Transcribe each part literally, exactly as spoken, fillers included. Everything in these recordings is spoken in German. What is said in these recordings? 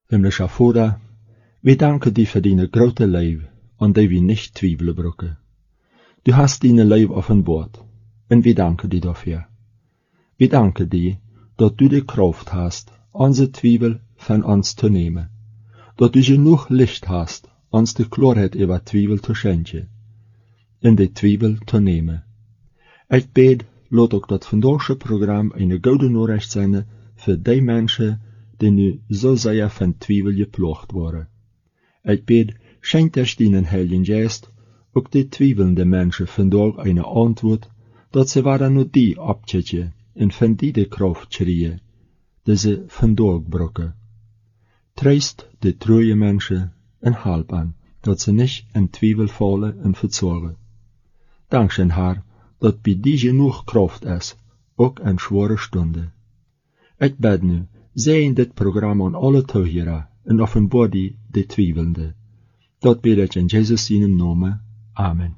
Himmlischer Vater, wir danken dir für deine große Liebe, an die wir nicht zweifeln brauchen. Du hast deine Liebe offenbart, und wir danken dir dafür. Wir danken dir, dass du die Kraft hast, unsere Zweifel von uns zu nehmen, dass du genug Licht hast, uns die Klarheit über Zweifel zu schenken, in die Zweifel zu nehmen. Ich bete, laat ook dat vandaagse Programm eine gute Nachricht sein für die Menschen, die nu so sehr von Zweifel geplagt waren. Ich bete, schenkt euch den Heiligen Geist, ook die zweifelnde Menschen vandaag eine Antwort, dat sie waren nur die abchecken und von die die Kraft kriegen, die sie vandaag brauchen. Tröst die treue Menschen und halb an, dat sie nicht in Zweifel fallen und verzagen. Dankeschön, Herr, dat bij die genoeg kracht is, ook in schwere Stunden. Ik bid nu, zij in dit programma aan alle toeheren en offenbaar die de twijfelende. Dat bid ik in Jezus zijn naam. Amen.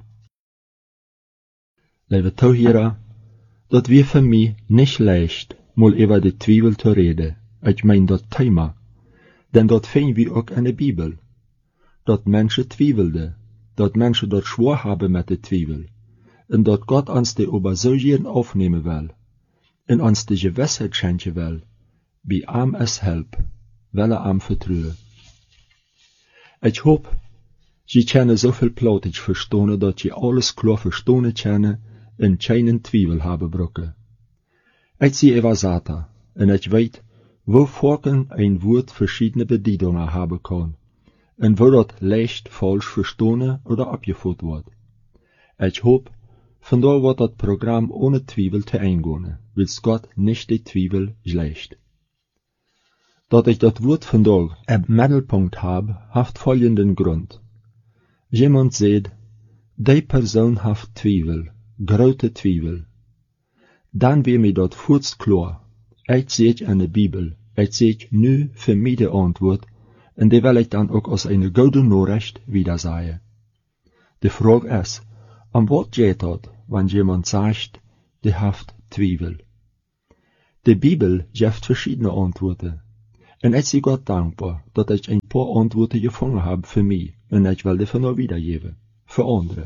Lieve toeheren, dat wir für mich nicht leicht, mal über die Zweifel zu reden. Ich mein dat Thema. Denn dat finden wir auch in der Bibel. Dat Menschen zweifelden, dat Menschen dat schwor haben mit de Zweifel. En dat Gott ons de Obersorgen aufnehmen will, en ons de Gewissheit schenken will, wie arm es help, will er arm vertrauen. Ich hoop, Sie können so viel Plautitsch verstehen, dat Sie alles klar verstehen können en keinen Zweifel haben brauchen. Ich sehe über Satan, en ich weet, wo Volken ein Wort verschiedene Bedeutungen haben kann, en wo dat leicht falsch verstehen oder abgeführt wird. Ich hoop, vandaar wordt dat Programm ohne Zweifel te eingehen, wils Gott nicht die Zweifel schlecht. Dat ich dat Wort vandaag im Mittelpunkt habe, haft folgenden Grund. Jemand sagt, die Person haft Zweifel, große Zweifel. Dann wird mir dat furzt klar. Ich sehe in der Bibel, ich sehe nu für mich die Antwort, und die will ich dann auch als eine gute Nachricht wieder sagen. Die Frage ist, am wat geht dat, wenn jemand sagt, die haft Zweifel? Die Bibel gibt verschiedene Antworten. Und ich bin Gott dankbar, dass ich ein paar Antworten gefunden habe für mich, und ich will die für noch wiedergeben, für andere.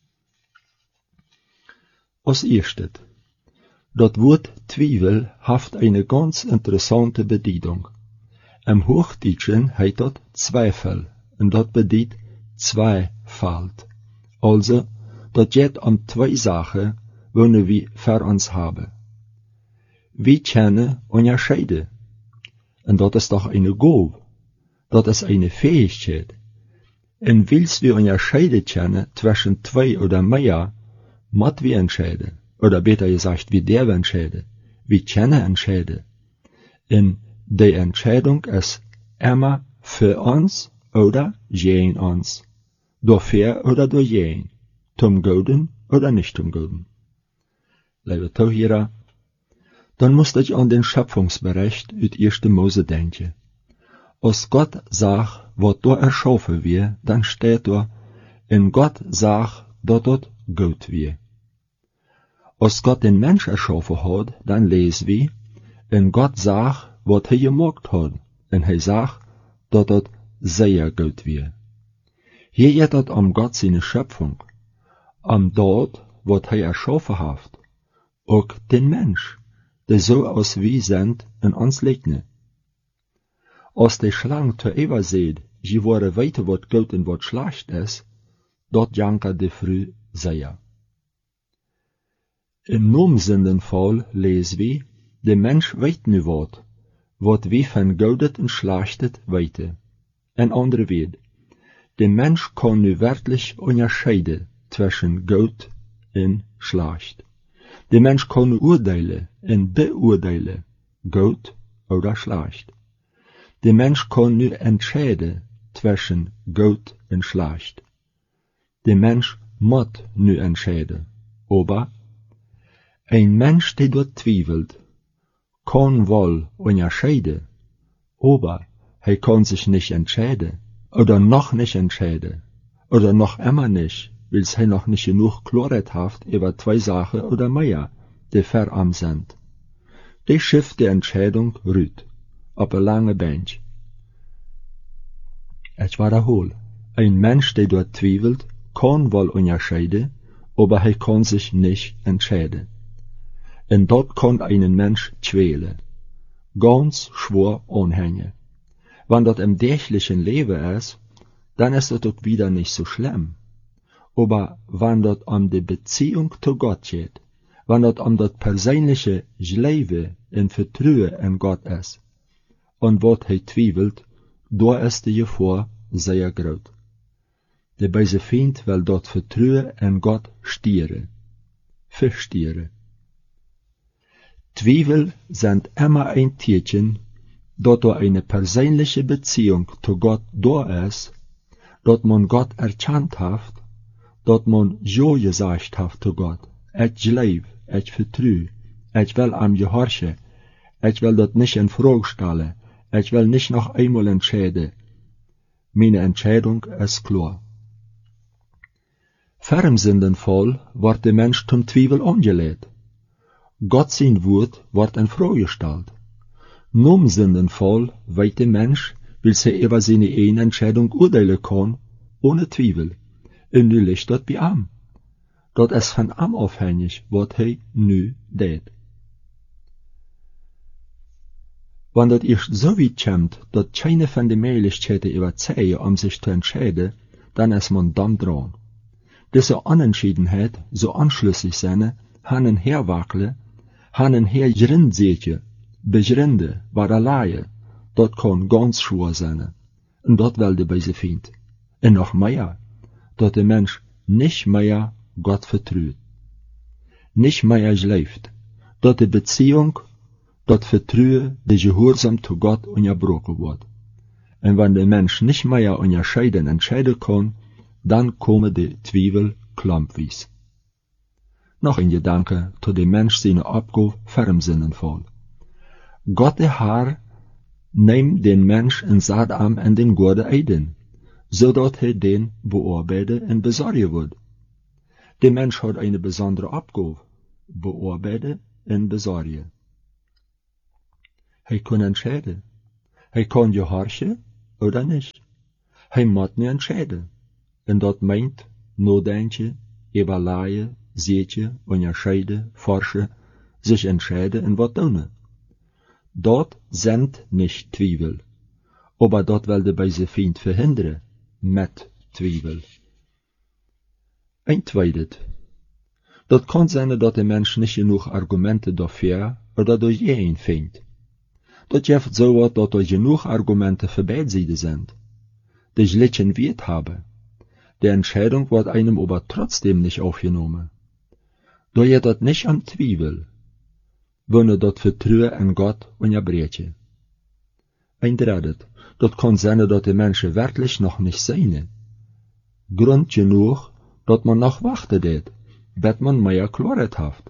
Als erstes, das Wort Zweifel haft eine ganz interessante Bedeutung. Im Hochdeutschen heißt das Zweifel, und das bedeutet Zweifalt. Also, dat geht um zwei Sachen, die wir für uns haben. Wir können unterscheiden. Und das ist doch eine Gabe. Das ist eine Fähigkeit. Und willst wir unterscheiden können zwischen zwei oder mehr, muss wir entscheiden. Oder besser gesagt, wir dürfen entscheiden. Wir können entscheiden. Und die Entscheidung ist immer für uns oder gegen uns. Dafür oder dagegen. Zum Guten oder nicht zum Guten. Liebe Zuhörer, dann musste ich an den Schöpfungsbericht uit erste Mose denken. Als Gott sagt, was da erschaffen wird, dann steht da, in Gott sagt, dass das gut wird. Als Gott den Mensch erschaffen hat, dann lesen wir, in Gott sagt, was er gemacht hat, und er sagt, dass das sehr gut wird. Hier geht es um Gott seine Schöpfung. Am dort, wat hij erschaffen heeft, ook den Mensch, der so als wir sind in uns liegt. Als die Schlange zu Eva seht, sie wollen weten wat gut und wat schlecht ist, dort jankt die Früh sehr. Im nomsenden Fall lesen wir, der Mensch weet nu wat, wat wir von Gutes und Schlechtes weten. Ein anderer Wort, der Mensch kann nu wirklich unterscheiden zwischen gut und schlecht. Der Mensch kann urteilen und beurteilen, gut oder schlecht. Der Mensch kann nu entscheiden zwischen gut und schlecht. Der Mensch muss nu entscheiden, aber ein Mensch, der dort zweifelt, kann wohl unterscheiden, aber er kann sich nicht entscheiden, oder noch nicht entscheiden, oder noch immer nicht, weil er noch nicht genug Klarheit hat über zwei Sachen oder mehr, die verarmt sind. Die schifft die Entscheidung rüt, auf eine lange Bench. Ich wiederhole, ein Mensch, der dort twiebelt, kann wohl unterscheiden, aber er kann sich nicht entscheiden. Und dort kann einen Mensch quälen, ganz schwer anhängen. Wenn das im täglichen Leben ist, dann ist das auch wieder nicht so schlimm. Aber wenn das um die Beziehung zu Gott geht, wenn das um das persönliche Leben in Vertrauen in Gott ist, und was er twiebelt, da ist die Gefahr sehr groß. Der böse Feind will dort Vertrauen in Gott stieren, verstieren. Zweifel sind immer ein Tierchen, dort da eine persönliche Beziehung zu Gott da ist, dort man Gott erkannt hat, dort man ja gesagt hat zu Gott, ich glaube, ich vertraue, ich will am gehorchen, ich will das nicht in Frage stellen, ich will nicht noch einmal entscheiden. Meine Entscheidung ist klar. Vor dem Sündenfall wird der Mensch zum Zweifel angelegt. Gott sein Wort wird in Frage gestellt. Nom Sündenfall weiß der Mensch, will er über seine eigene Entscheidung urteilen kann, ohne Zweifel. Und nu liegt dort bei ihm. Dort ist von ihm abhängig, was er nu tät. Wenn das erst so weit kommt, dass keine von den Möglichkeiten überzeugen, um sich zu entscheiden, dann ist man dann dran. Diese Unentschiedenheit, so anschlüssig sein, hanen herwackele, hanen hergrindsetje, begrinde, waralaie, dat kann ganz schwer sein. Und dat will der böse Feind. Und noch mehr, dat der Mensch nicht mehr Gott vertraut. Nicht mehr schläft, dat die Beziehung, dat Vertrauen, die Gehorsam zu Gott unterbrochen wird. Und wenn der Mensch nicht mehr unterscheiden entscheiden kann, dann kommen die Zweifel klampweise. Noch ein Gedanke zu dem Mensch seine Abgabe vor dem Sündenfall. Gott der Herr nimmt den Mensch in Satan in den Gurde Eiden, so dass er den bearbeiten und besorgen wird. Der Mensch hat eine besondere Abgabe, bearbeiten und besorgen. Er kann entscheiden. Er kann gehorchen oder nicht. Er muss nicht entscheiden. Und das meint, nadenken, überlegen, sehen, unterscheiden, forschen, sich entscheiden und was tun. Dort sind nicht Zweifel. Aber dort will der böse Feind verhindern, mit Zweifel. Ein zweites. Das kann sein, dass der Mensch nicht genug Argumente dafür oder durch jeden findet. Das gibt so was, dass da genug Argumente für beide Seiten sind. Die gleichen Wert haben. Die Entscheidung wird einem aber trotzdem nicht aufgenommen. Da geht das nicht am Zweifel, wenn das Vertrauen in Gott unterbrechen. Ein drittes. Das kann sein, dass die Menschen wirklich noch nicht sehen. Grund genug, dass man noch warten wird, bis man mehr Klarheit hat.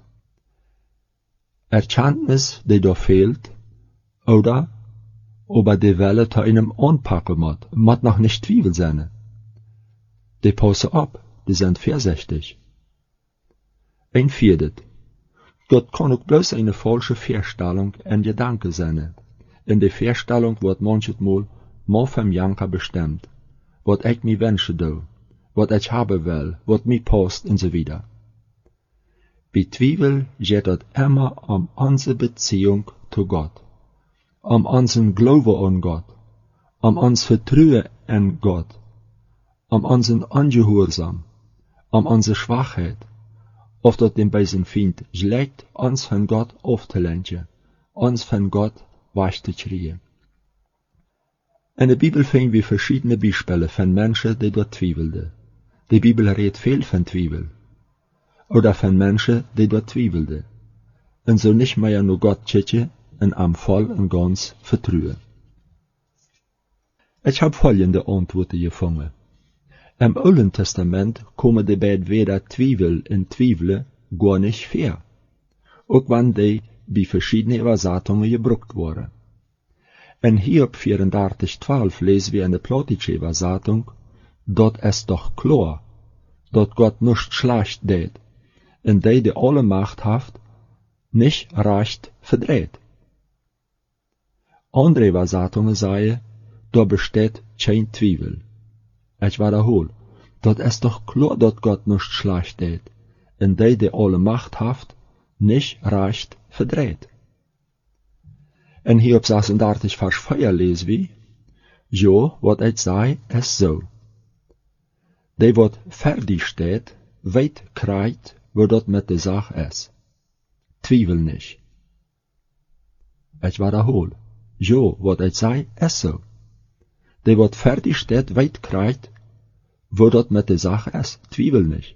Erkenntnis, die da fehlt, oder, aber die Welle zu einem anpacken muss, muss noch nicht Zweifel sein. Die passen ab, die sind vorsichtig. Ein viertes. Gott kann auch bloß eine falsche Vorstellung in Gedanken sein. In der Vorstellung wird manchmal mal vom Janker bestimmt, was ich mir wünsche do, was ich haben will, was mir passt und so weiter. Bei Zweifel geht es immer um unsere Beziehung zu Gott, um unseren Glauben an Gott, um unser Vertrauen in Gott, um unseren Ungehorsam, um unsere Schwachheit, auf das dem bösen Feind schlägt, uns von Gott aufzulenken, uns von Gott wegzukriegen. In der Bibel finden wir verschiedene Beispiele von Menschen, die dort zweifelten. Die Bibel redet viel von Zweifel. Oder von Menschen, die dort zweifelten. Und so nicht mehr nur Gott kicken und am voll und ganz vertrauen. Ich habe folgende Antworten gefunden. Im Alten Testament kommen die beiden Wörter Zweifel und Zweifel gar nicht vor. Auch wenn die bei verschiedenen Übersetzungen gebraucht wurden. In Hiob vierunddreißig zwölf lesen wir in der Plattdeutsche Übersetzung, dort ist doch klar, dort Gott nicht schlecht tät, und die, die alle Macht hat, nicht recht verdreht. Andere Übersetzungen sagen, da besteht kein Twiebel. Ich wiederhol, dat ist doch klar, dat Gott nicht schlecht deed, en die, die alle Macht haft, nicht recht verdreht. En hier op zesendertig vers vier lees wie, jo, wat ik zei, is zo. Die wat fertig steht, weet krijgt, wo dat met de zaak is. Twiebel nicht. Ich wiederhol, jo, wat ik zei, is zo. Die wat fertig steht, weet krijgt, wo dat met de zaak is. Twiebel nicht.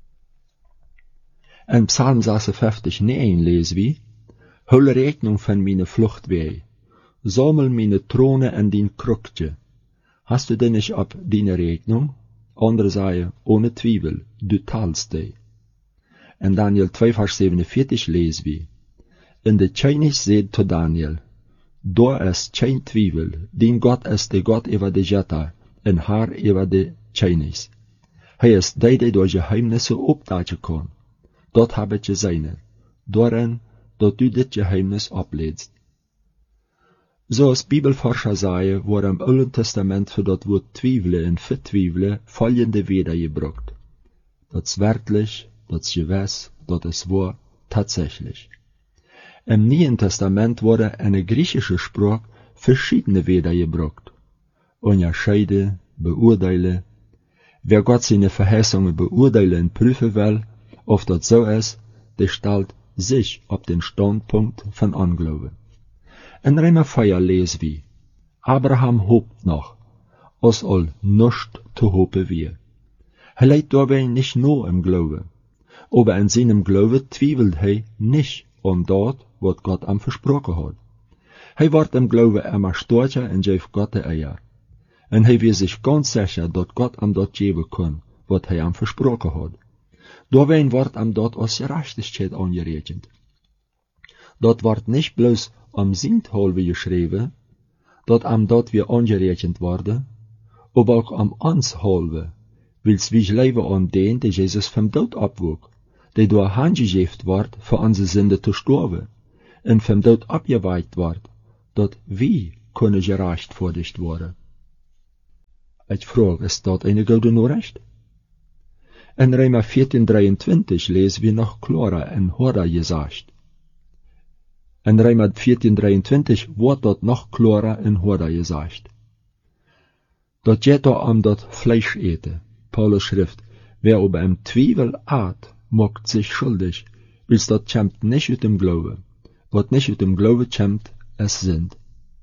In Psalm zesenvijftig neun lees wie, hul Rechnung von meine Fluchtweh, sammel meine Throne in din Krückje. Hast du denn nicht ab deine Rechnung? Andere sagen, ohne Twiebel, du teilst die. In Daniel zwei vers siebenundvierzig lees wie, in de König seht zu Daniel, da ist kein Twiebel, din Gott ist der Gott über de Jetta, en Herr über de Königs. Hij ist die, die door geheimnisse opdagen kon. Dat heb ik gezien, daarin dat u dit geheimnis opleidst. Zoals Bibelforscher zeggen, wordt im Oude Testament für dat woord twijfelen en vertwijfelen folgende Weder gebruikt. Dat is werkelijk, dat is gewiss, dat is wahr, tatsächlich. Im Neuen Testament worden in der griechischen Sprache verschiedene Weder gebruikt. Unterscheiden, beurteilen. Wer Gott seine Verheißungen beurteilen und prüfen will, of dat so ist, der stellt sich auf den Standpunkt von Unglauben. In Römer vier lees wie, Abraham hofft noch, als all nichts zu hoffen wir. Er leidt dabei nicht nur im Glauben, aber in seinem Glauben twiebelt er nicht an dort, was Gott ihm versprochen hat. Er wird im Glauben immer stärker und geeft Gott die Eier. Und er wird sich ganz sicher, dass Gott ihm dort geben kann, was er ihm versprochen hat. Dabei wird ihm dort als Gerechtigkeit angerechnet. Dort wird nicht bloß am Sinthalbe geschrieben, dat ihm dort wir angerechnet wurde, aber auch am Anshalbe, wils wie leben an den, der Jesus vom Tod abwog, der durch handgegeben wird, für unsere Sünde zu sterben, und vom Tod abgeweiht wird, dat wie können gerecht vordicht worden. Ich frage, ist dort eine gute Nachricht? In Römer vierzehn dreiundzwanzig lesen wir noch klarer in Horda gesagt. In Römer vierzehn dreiundzwanzig wird dort noch klarer in Horda gesagt. Dort geht da am dort Fleisch ete. Paulus schrift, wer über im Twiebel at, macht sich schuldig, wils dort kämmt nicht ut dem Glaube. Wat nicht ut dem Glaube kämmt, es sind.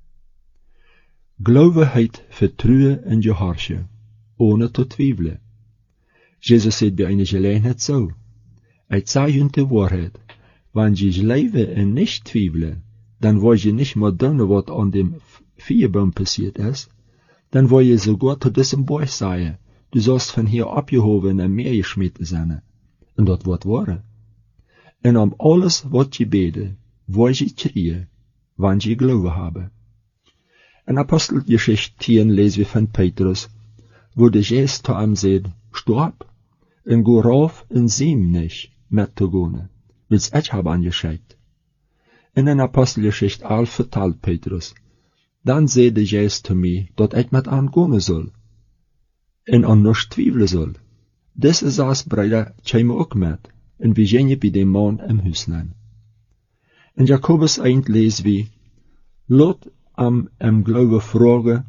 Glaube heit Vertrue in Gehorche, ohne zu twieveln. Jesus sagt bei einer Gelegenheit so, ich sage ihnen die Wahrheit, wenn je leben und nicht twieveln, dann wollt ihr nicht mehr tun, was an dem Vierbaum passiert ist, dann wollt ihr sogar zu diesem Buch sagen, du sollst von hier abgehoben und mehr geschmissen sein. Und das wird wahr. Und um alles, was je bete, wollt ihr kriegen, wenn je Glaube haben. In Apostelgeschichte zehn lesen wir von Petrus, wo der Jesus zu ihm sagt, stopp, und go rauf und sieh nicht, mit zu gehen, wils ich hab angeschickt. In der Apostelgeschichte elf vertelt Petrus, dann sagt der Jesus zu mir, dass ich mit ihm gehen soll, und an nichts zweifeln soll. Das ist das, Brüder, käme auch mit, und wir gehen bei dem Mann im Hüslein. In Jakobus eins lesen wir, lot am im Glaube fragen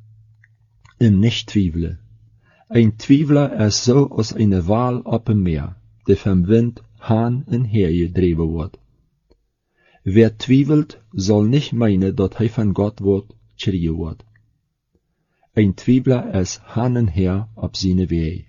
und nicht zweifeln. Ein Twiebler ist so als eine Wal op dem Meer, die vom Wind haan en her gedreven wird. Wer twiebelt, soll nicht meinen, dass er von Gott wird, schreien wird. Ein Twiebler ist haan en her op seine Wege.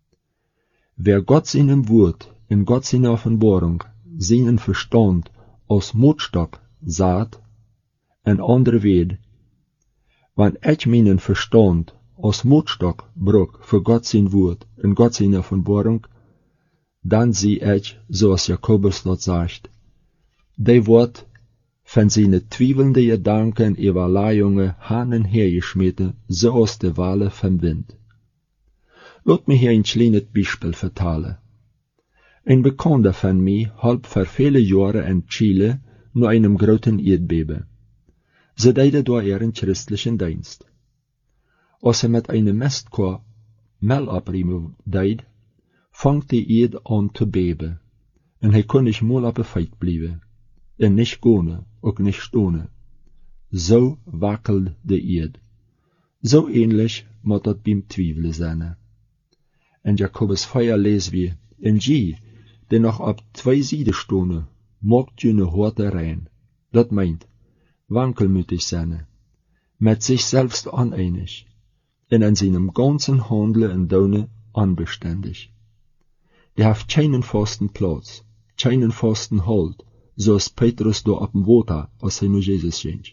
Wer Gott seinem Wort, in Gott seiner Offenbarung, seinen Verstand als Mutstock sagt, en andere weet, wenn ich meinen Verstand als Mutstock brauch für Gott sein Wort und Gott seine Offenbarung, dann sieh ich, so als Jakobus dort sagt, der wird von seinen zweifelnden Gedanken und Überleihungen hin und her geschmissen, so als die Wale vom Wind. Lass mich hier ein kleines Beispiel vertellen. Ein Bekannter von mir halb vor viele Jahre in Chile nur einem großen Erdbeben. Sie deide da ihren christlichen Dienst. Als hij met een mestkorb mel abriemen deed, vangt die eerd aan te beben, en hij kon niet mal op een feit blijven, en niet gaan, ook niet stonen. Zo wakkelt de eerd. Zo ähnlich moet dat beim Twiebelen zijn. En Jakobus vier lezen we, en je, die nog op twee zijden stonen, maakt je een harde rein. Dat meint, wankelmütig zijn, met zich selbst oneinig, en in seinem ganzen Handeln en Donen onbeständig. Die heeft keinen vasten Platz, keinen vasten Halt, zoals Petrus door op dem Water, als hij naar Jezus ging.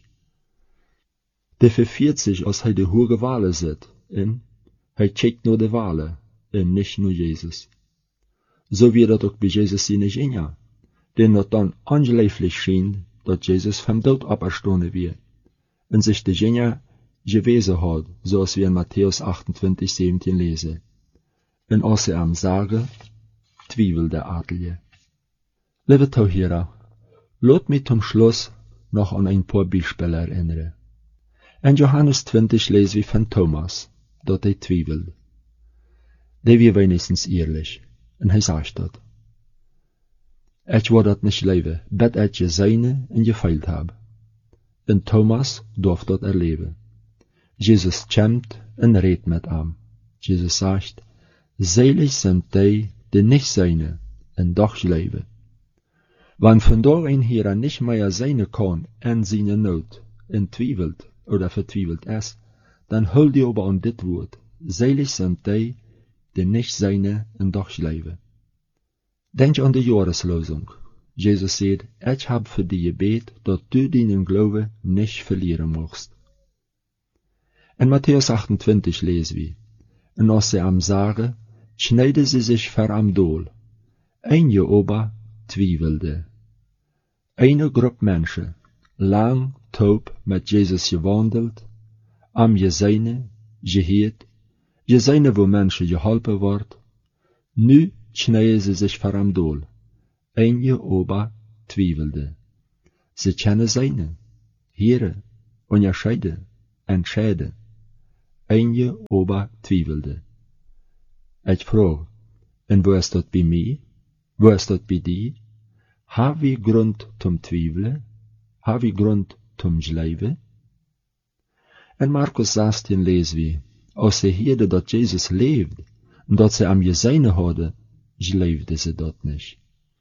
Die verfiert sich, als hij de hoge Wale zit, en hij kijkt naar de Wale, en nicht naar Jezus. So wie dat ook bij Jezus zijn gingen, den dat dan ongelooflijk schien, dat Jezus vom dood auferstanden weer, en sich de gingen gewesen had, zoals we in Matthäus achtentwintig, zeventien lezen. En als ze hem zagen, twiebelde Adelje. Lieve Tohira, laat mij zum Schluss noch an ein paar Beispiele erinnern. In Johannes twintig lezen we van Thomas, dat hij twiebelde. Die wir wenigstens ehrlich, en hij sagt dat. Ich wou dat nicht leven, bet ich gesehen en gefeilt habe. En Thomas darf dat erleben. Jesus kämmt en redt mit ihm. Jesus sagt, selig sind die, die nicht seine, en doch leven. Wann von da ein Hierer nicht mehr seine kann, en seine Not, en twiebelt oder vertwiebelt es, dann hol die aber an dit Wort, selig sind die, die nicht seine, en doch leven. Denk an die Jahreslosung. Jesus sagt, ich hab für die gebet, dat du deinen Glaube nicht verlieren magst. In Matthäus achtentwintig lesen wir, en als sie am sagen, schneide sie sich ver am Dohl. Ein aber twiebelde. Eine Gruppe Menschen, lang, taub mit Jesus gewandelt, am Gesehne, geheert, Gesehne, wo Menschen geholpen wird, nu schneiden sie sich ver am Dohl. Eine aber twiebelde. Sie kennen seine, hören, unterscheiden, entscheiden. Eine aber twiebelde. Ich frage, und wo ist das bei mir? Wo ist das bei dir? Haben wir Grund zum Twiebeln? Haben wir Grund zum Schleifen? In Markus sechzehn lesen wir, als sie hörten, dass Jesus lebt, und dass sie am Gesehne hadden, schleifte sie dort nicht.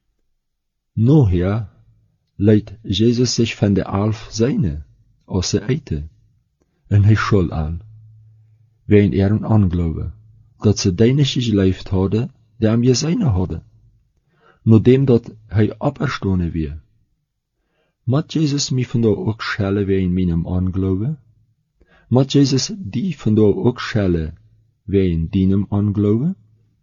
Nachher leidt Jesus sich von der Alf seine, als sie eite, und hij schuld an, wegen ihren Anglaube, dat ze die nicht geschleift hadden, die am Gesehne hadden. Nachdem dat hij auferstanden weer. Moet Jesus mij vandaag ook schellen wegen meinem Anglaube? Moet Jesus die vandaag ook schellen wegen deinem Anglaube?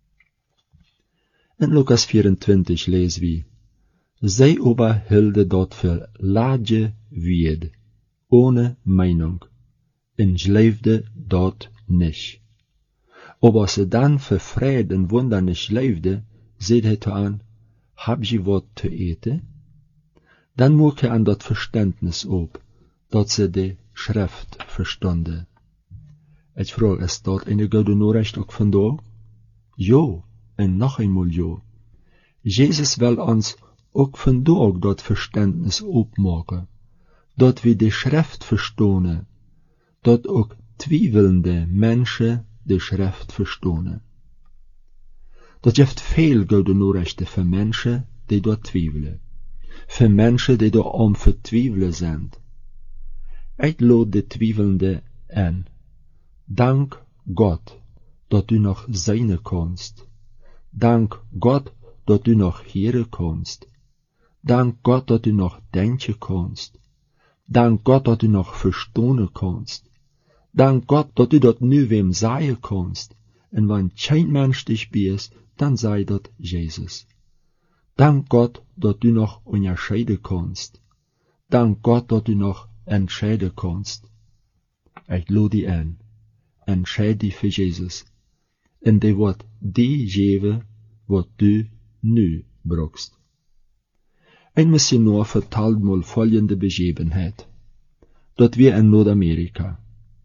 In Lukas vierentwintig lesen wir, zij aber hielden dat für lage Wied, ohne Meinung, en schleifde dat nicht. Aber sie dann für Frieden und Wunder nicht schleifde, seht hij an, hab je wat te eten? Dan mocht hij aan dat Verständnis op, dat ze de Schrift verstanden. Ich frage, ist dort eine gute Nachricht auch vandaag? Ja, en noch einmal ja. Jesus will uns auch vandaag dat Verständnis opmaken, dat wir die Schrift verstehen, dat auch twiebelnde Menschen die Schrift verstehen. Dat heeft veel gute Nachrichten für Menschen, die dort twiebelen. Für Menschen, die dort am vertwiebelen sind. Ich lade die Twiebelnde an. Dank Gott, dat du noch sein kannst. Dank Gott, dat du noch hören kannst. Dank Gott, dat du noch denken kannst. Dank Gott, dat du noch verstehen kannst. Dank Gott, dat du dat nu wem sagen kannst. En wenn kein Mensch dich bist, dann sei dat Jesus. Dank Gott, dat du noch unterscheiden kannst. Dank Gott, dat du noch entscheiden kannst. Ich lade dich an. Entscheid dich für Jesus. En die wird die geben, wat du nu brauchst. Ein Missionar vertelt mal folgende Begebenheit. Dat wir in Nordamerika.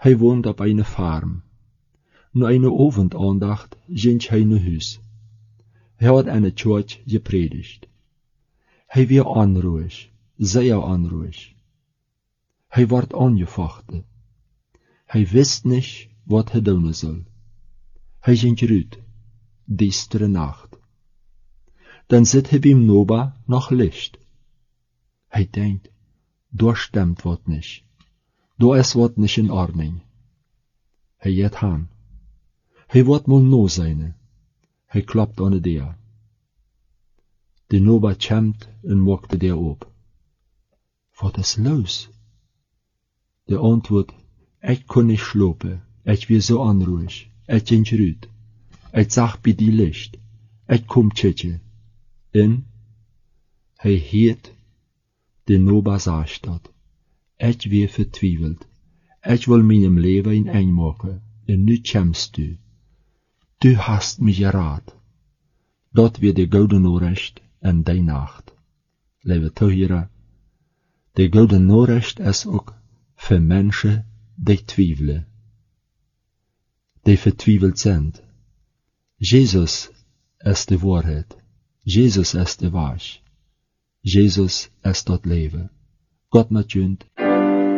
Hij woont op een farm. Na een ovendandacht ging hij naar huis. Hij had aan de church gepredigt. Hij weer onruhig, zeer onruhig. Hij werd aangevochten. Hij wist niet wat hij doen soll. Hij ging eruit, düstere Nacht. Dan zit hij beim Noba noch Licht. Hij denkt, daar stimmt wat nicht. Da ist wat nicht in Ordnung. Hij geht han. Hij wordt mal no seine. Hij kloppt an de deur. De Noba kämmt en maakt de deur op. Wat is los? De antwoord, ich kon nicht schlopen, ich wie so unruhig, ich ging rüt, ich zag bei die Licht, ich kom tschetje. En, hij heet, de Noba sagt dat, ich wie vertwiebelt, ich will meinem Leben in eng maken, en nu kämst du. Du hast mich geraad. Dat wie de gouden Nachricht en die Nacht. Lieve toeheren, de gouden Nachricht is ook für Menschen, die twijfelen, die vertwijfeld zijn. Jesus ist die Wahrheit. Jesus ist die Weg. Jesus ist das Leben. Gott mit uns.